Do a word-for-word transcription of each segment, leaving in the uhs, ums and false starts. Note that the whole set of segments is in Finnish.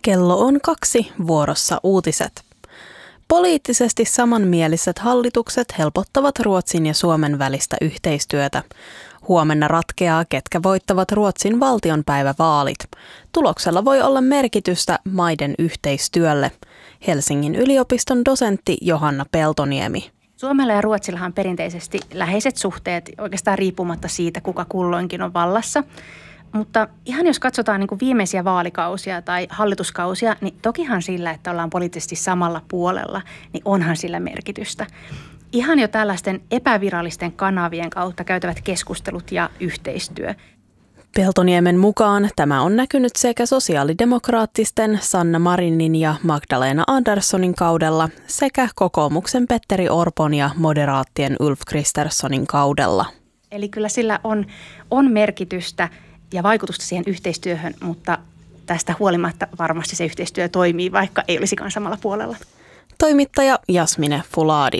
Kello on kaksi, vuorossa uutiset. Poliittisesti samanmieliset hallitukset helpottavat Ruotsin ja Suomen välistä yhteistyötä. Huomenna ratkeaa, ketkä voittavat Ruotsin valtionpäivävaalit. Tuloksella voi olla merkitystä maiden yhteistyölle. Helsingin yliopiston dosentti Johanna Peltoniemi. Suomella ja Ruotsillahan on perinteisesti läheiset suhteet, oikeastaan riippumatta siitä, kuka kulloinkin on vallassa. Mutta ihan jos katsotaan niin kuin viimeisiä vaalikausia tai hallituskausia, niin tokihan sillä, että ollaan poliittisesti samalla puolella, niin onhan sillä merkitystä. Ihan jo tällaisten epävirallisten kanavien kautta käytävät keskustelut ja yhteistyö. Peltoniemen mukaan tämä on näkynyt sekä sosiaalidemokraattisten Sanna Marinin ja Magdalena Anderssonin kaudella sekä kokoomuksen Petteri Orpon ja moderaattien Ulf Kristerssonin kaudella. Eli kyllä sillä on, on merkitystä ja vaikutusta siihen yhteistyöhön, mutta tästä huolimatta varmasti se yhteistyö toimii, vaikka ei olisikaan samalla puolella. Toimittaja Jasmine Fuladi.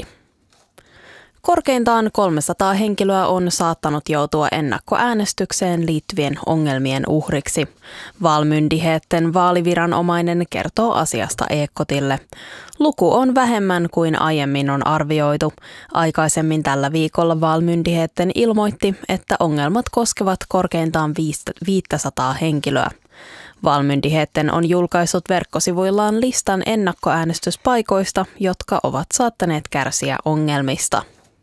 Korkeintaan kolmesataa henkilöä on saattanut joutua ennakkoäänestykseen liittyvien ongelmien uhriksi. Valmyndigheten vaaliviranomainen kertoo asiasta Ekkotille. Luku on vähemmän kuin aiemmin on arvioitu. Aikaisemmin tällä viikolla Valmyndigheten ilmoitti, että ongelmat koskevat korkeintaan viisisataa henkilöä. Valmyndigheten on julkaissut verkkosivuillaan listan ennakkoäänestyspaikoista, jotka ovat saattaneet kärsiä ongelmista.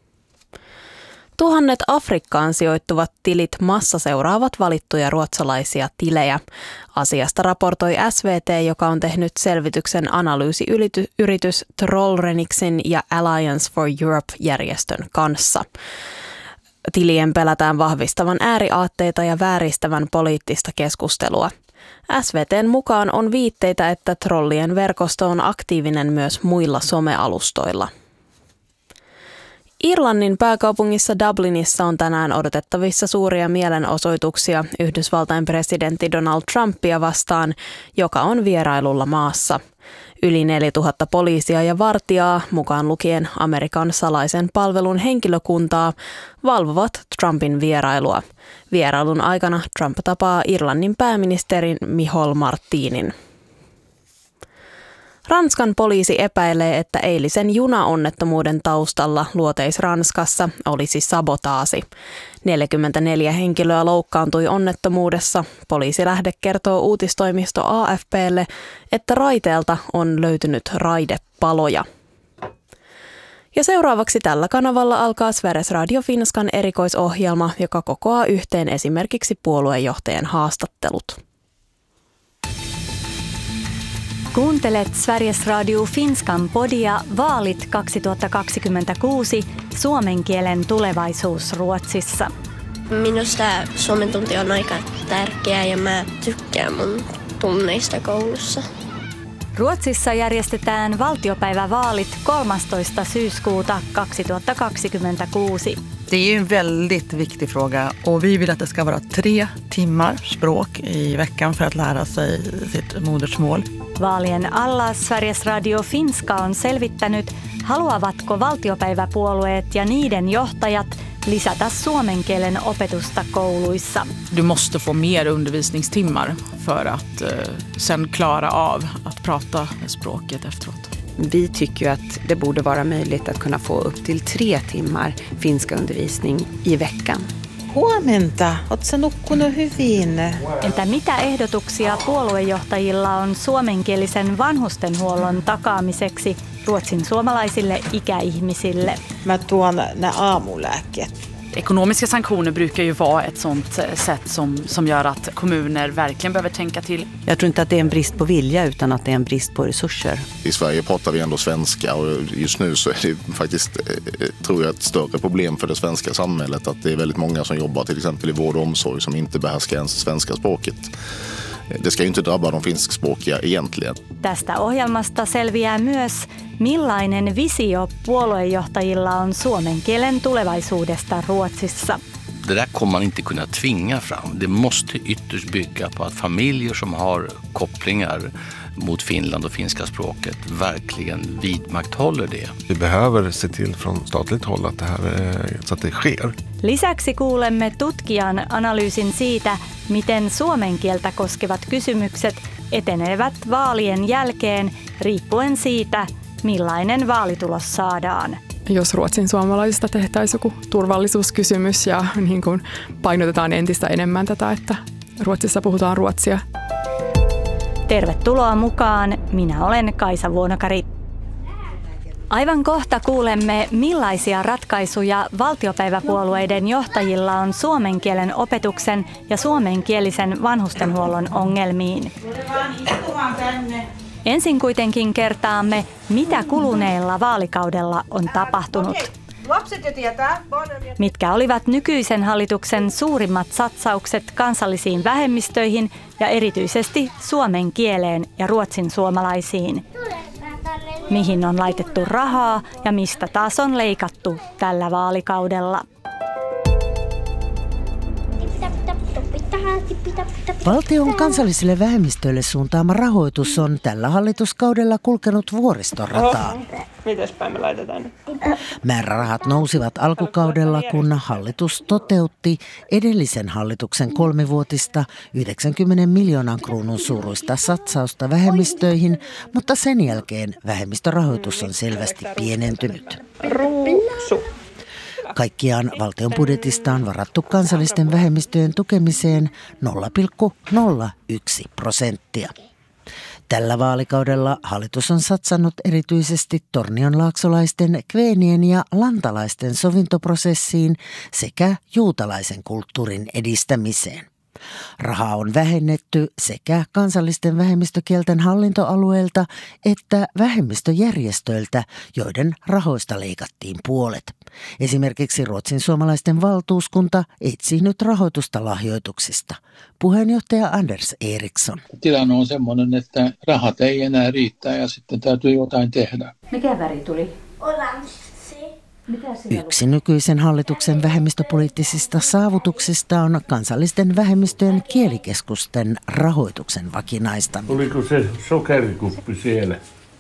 Tuhannet Afrikkaan sijoittuvat tilit massaseuraavat valittuja ruotsalaisia tilejä. Asiasta raportoi S V T, joka on tehnyt selvityksen analyysiyritys Trollrenixin ja Alliance for Europe-järjestön kanssa. Tilien pelätään vahvistavan ääriaatteita ja vääristävän poliittista keskustelua. S V T:n mukaan on viitteitä, että trollien verkosto on aktiivinen myös muilla somealustoilla. Irlannin pääkaupungissa Dublinissa on tänään odotettavissa suuria mielenosoituksia Yhdysvaltain presidentti Donald Trumpia vastaan, joka on vierailulla maassa. Yli neljätuhatta poliisia ja vartijaa, mukaan lukien Amerikan salaisen palvelun henkilökuntaa, valvovat Trumpin vierailua. Vierailun aikana Trump tapaa Irlannin pääministerin Micheál Martinin. Ranskan poliisi epäilee, että eilisen junaonnettomuuden taustalla Luoteis-Ranskassa olisi sabotaasi. neljäkymmentäneljä henkilöä loukkaantui onnettomuudessa. Poliisilähde kertoo uutistoimisto A F P:lle, että raiteelta on löytynyt raidepaloja. Ja seuraavaksi tällä kanavalla alkaa Sveriges Radio Finskan erikoisohjelma, joka kokoaa yhteen esimerkiksi puoluejohtajan haastattelut. Kuuntelet Sveriges Radio Finskan podia Vaalit kaksituhattakaksikymmentäkuusi, suomen kielen tulevaisuus Ruotsissa. Minusta suomen tunti on aika tärkeä ja mä tykkään mun tunneista koulussa. Ruotsissa järjestetään valtiopäivävaalit kolmastoista syyskuuta kaksituhattakaksikymmentäkuusi. Det är en väldigt viktig fråga och vi vill att det ska vara tre timmar språk i veckan för att lära sig sitt modersmål. Vaalien alla Sveriges Radio Finska on selvittänyt, haluavatko valtiopäiväpuolueet ja niiden johtajat lisätä suomen kielen opetusta kouluissa. Du måste få mer undervisningstimmar för att eh, sen klara av att prata språket efteråt. Vi tycker ju att det borde vara möjligt att kunna få upp till tre timmar finska undervisning i veckan. Huomenta, oot sä nukkunut hyvin? Entä mitä ehdotuksia puoluejohtajilla on suomenkielisen vanhustenhuollon takaamiseksi Ruotsin suomalaisille ikäihmisille? Mä tuon nää aamulääkkeet. Ekonomiska sanktioner brukar ju vara ett sånt sätt som, som gör att kommuner verkligen behöver tänka till. Jag tror inte att det är en brist på vilja utan att det är en brist på resurser. I Sverige pratar vi ändå svenska och just nu så är det faktiskt, tror jag, ett större problem för det svenska samhället att det är väldigt många som jobbar till exempel i vård och omsorg som inte behärskar ens svenska språket. Det ska ju inte drabba de finskspråkiga egentligen. Tästä ohjelmasta selviää myös, millainen visio puoluejohtajilla on suomen kielen tulevaisuudesta Ruotsissa. Det där kommer man inte kunna tvinga fram. Det måste ytterst bygga på att familjer som har kopplingar mot Finland och finska språket verkligen vidmakthåller det. Vi behöver se till från statligt håll att det här, så att det sker. Lisäksi kuulemme tutkijan analyysin siitä, miten suomen kieltä koskevat kysymykset etenevät vaalien jälkeen riippuen siitä, millainen vaalitulos saadaan. Jos ruotsin suomalaisista tehtäisiin joku turvallisuuskysymys ja niin kuin painotetaan entistä enemmän tätä, että Ruotsissa puhutaan ruotsia. Tervetuloa mukaan. Minä olen Kaisa Vuonokari. Aivan kohta kuulemme, millaisia ratkaisuja valtiopäiväpuolueiden johtajilla on suomen kielen opetuksen ja suomenkielisen vanhustenhuollon ongelmiin. Ensin kuitenkin kertaamme, mitä kuluneella vaalikaudella on tapahtunut. Mitkä olivat nykyisen hallituksen suurimmat satsaukset kansallisiin vähemmistöihin ja erityisesti suomen kieleen ja ruotsin suomalaisiin? Mihin on laitettu rahaa ja mistä taas on leikattu tällä vaalikaudella? Valtion kansallisille vähemmistöille suuntaama rahoitus on tällä hallituskaudella kulkenut vuoristorataa. Mitäspäin me laitetaan? Määrärahat nousivat alkukaudella, kun hallitus toteutti edellisen hallituksen kolmivuotista yhdeksänkymmentä miljoonan kruunun suuruista satsausta vähemmistöihin, mutta sen jälkeen vähemmistörahoitus on selvästi pienentynyt. Ruusu. Kaikkiaan valtion budjetista on varattu kansallisten vähemmistöjen tukemiseen nolla pilkku nolla yksi prosenttia. Tällä vaalikaudella hallitus on satsannut erityisesti tornionlaaksolaisten, kveenien ja lantalaisten sovintoprosessiin sekä juutalaisen kulttuurin edistämiseen. Rahaa on vähennetty sekä kansallisten vähemmistökielten hallintoalueelta että vähemmistöjärjestöiltä, joiden rahoista leikattiin puolet. Esimerkiksi ruotsin suomalaisten valtuuskunta etsii nyt rahoitusta lahjoituksista. Puheenjohtaja Anders Eriksson. Tilanne on sellainen, että rahat ei enää riittää ja sitten täytyy jotain tehdä. Mikä väri tuli? Oranssi. Yksi nykyisen hallituksen vähemmistöpoliittisista saavutuksista on kansallisten vähemmistöjen kielikeskusten rahoituksen vakinaistaminen. Oliko se sokerikuppi siellä?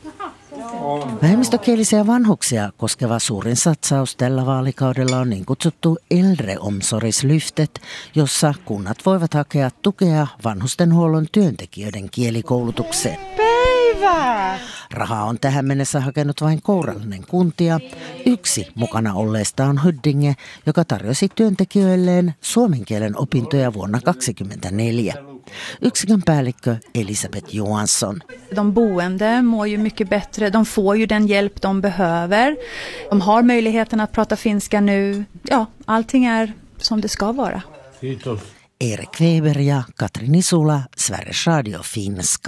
Vähemmistökielisiä vanhuksia koskeva suurin satsaus tällä vaalikaudella on niin kutsuttu Äldreomsorgslyftet, jossa kunnat voivat hakea tukea vanhustenhuollon työntekijöiden kielikoulutukseen. Päivää! Rahaa on tähän mennessä hakenut vain kourallinen kuntia. Yksi mukana olleista on Huddinge, joka tarjosi työntekijöilleen suomen kielen opintoja vuonna kaksituhattakaksikymmentäneljä. Yksikön päällikkö Elisabeth Johansson. De boende mår ju mycket bättre. De får ju den hjälp de behöver. De har möjligheten att prata finska nu. Ja, allting är som det ska vara. Kiitos. Erik Weber ja Katri Nisula, Sveriges Radio Finska.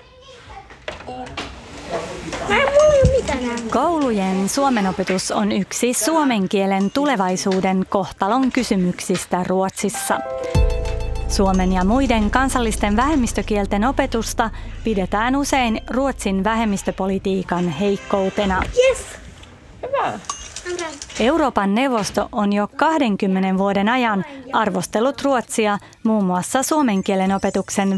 Koulujen suomenopetus on yksi suomen kielen tulevaisuuden kohtalon kysymyksistä Ruotsissa. Suomen ja muiden kansallisten vähemmistökielten opetusta pidetään usein Ruotsin vähemmistöpolitiikan heikkoutena. Yes. Hyvä. Euroopan neuvosto on jo kahdenkymmenen vuoden ajan arvostellut Ruotsia muun muassa suomen kielen opetuksen